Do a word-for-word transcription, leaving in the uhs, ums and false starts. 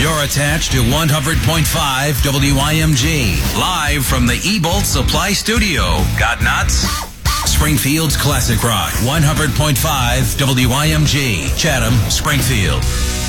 You're attached to one hundred point five W I M G. Live from the Ebolt Supply Studio. Got nuts? Springfield's Classic Rock. one hundred point five W I M G. Chatham, Springfield.